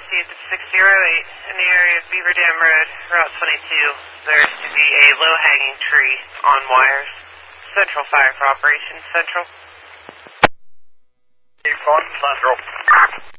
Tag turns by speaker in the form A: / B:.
A: received 608 in the area of Beaver Dam Road, Route 22. There's to be a low-hanging tree on wires. Central fire for operations. Central.
B: Central.